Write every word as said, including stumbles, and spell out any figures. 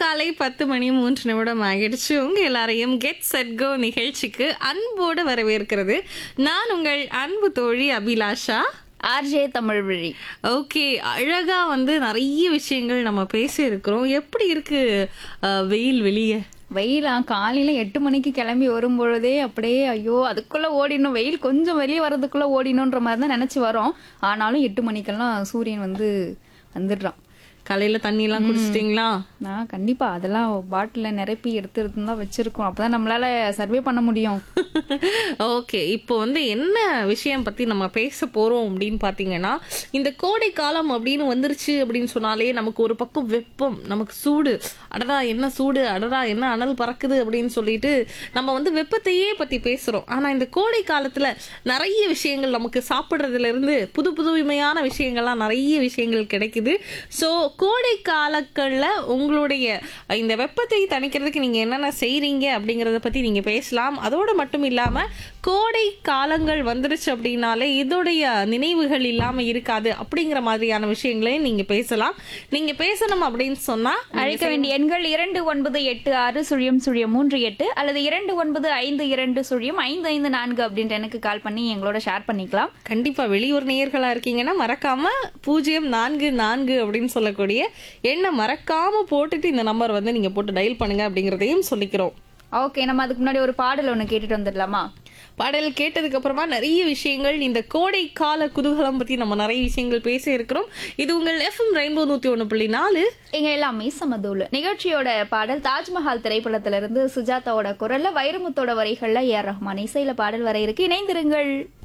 காலை பத்து மணி மூன்று நிமிடம் ஆகிடுச்சு. உங்க எல்லாரையும் கெட் செட் கோ நிகழ்ச்சிக்கு அன்போடு வரவேற்கிறது நான் உங்கள் அன்பு தோழி அபிலாஷா. ஆர்ஜே தமிழ்வழி. ஓகே, அழகா வந்து நிறைய விஷயங்கள் நம்ம பேசி இருக்கிறோம். எப்படி இருக்கு அஹ், வெயில் வெளியே? வெயிலா காலையில எட்டு மணிக்கு கிளம்பி வரும்பொழுதே அப்படியே ஐயோ அதுக்குள்ள ஓடிடணும், வெயில் கொஞ்சம் வெளியே வர்றதுக்குள்ள ஓடிடணுன்ற மாதிரி தான் நினைச்சு வரோம். ஆனாலும் எட்டு மணிக்கெல்லாம் சூரியன் வந்து வந்துடுறான். காலையில தண்ணி எல்லாம் குடிச்சிட்டீங்களா? நான் கண்டிப்பா அதெல்லாம் பாட்டில நிரப்பி எடுத்து எடுத்து தான் வச்சிருக்கோம். அப்பதான் நம்மளால சர்வே பண்ண முடியும். ஓகே, இப்போ வந்து என்ன விஷயம் பத்தி நம்ம பேச போறோம் அப்படின்னு பாத்தீங்கன்னா, இந்த கோடை காலம் அப்படின்னு வந்துருச்சு அப்படின்னு சொன்னாலே நமக்கு ஒரு பக்கம் வெப்பம், நமக்கு சூடு, அடடா என்ன சூடு, அடடா என்ன அனல் பறக்குது அப்படின்னு சொல்லிட்டு நம்ம வந்து வெப்பத்தையே பத்தி பேசுறோம். ஆனா இந்த கோடை காலத்துல நிறைய விஷயங்கள் நமக்கு சாப்பிடுறதுல இருந்து புது புதுமையான விஷயங்கள்லாம் நிறைய விஷயங்கள் கிடைக்குது. ஸோ கோடை காலங்கள்ல உங்களுடைய இந்த வெப்பத்தை தணிக்கிறதுக்கு நீங்க என்னென்ன செய்றீங்க அப்படிங்கறத பத்தி நீங்க பேசலாம். அதோட மட்டும் இல்லாம கோடை காலங்கள் வந்துருச்சு அப்படின்னாலே இதோடைய நினைவுகள் இல்லாம இருக்காது அப்படிங்கிற மாதிரியான விஷயங்களையும் நீங்க பேசலாம். நீங்க பேசணும் அப்படின்னு சொன்னா அழைக்க வேண்டிய எண்கள் இரண்டு ஒன்பது எட்டு ஆறு சுழியம் சுழியம் மூன்று எட்டு அல்லது இரண்டு ஒன்பது ஐந்து இரண்டு சுழியம் ஐந்து ஐந்து நான்கு அப்படின்ட்டு எனக்கு கால் பண்ணி எங்களோட ஷேர் பண்ணிக்கலாம். கண்டிப்பா வெளியூர் நேயர்களா இருக்கீங்கன்னா மறக்காம பூஜ்ஜியம் நான்கு நான்கு அப்படின்னு சொல்லக்கூடிய எண்ணை மறக்காம போட்டுட்டு இந்த நம்பர் வந்து நீங்க போட்டு டயல் பண்ணுங்க அப்படிங்கறதையும் சொல்லிக்கிறோம். ஓகே, நம்ம அதுக்கு முன்னாடி ஒரு பாடல் ஒண்ணு கேட்டுட்டு வந்துடலாமா? பாடல் கேட்டதுக்கு அப்புறமா நிறைய விஷயங்கள் இந்த கோடை கால குதூகலம் பத்தி நம்ம நிறைய விஷயங்கள் பேச இருக்கிறோம். இது உங்கள் எஃப்எம் ரெயின்போ நூத்தி ஒண்ணு புள்ளி நாலு. இங்க எல்லாமே சமதூள். நிகழ்ச்சியோட பாடல் தாஜ்மஹால் திரைப்படத்துல இருந்து சுஜாதாவோட குரல்ல வைரமுத்தோட வரிகள்ல ஏ ஆர் ரஹ்மான் இசையில பாடல் வர இருக்கு. இணைந்திருங்கள்.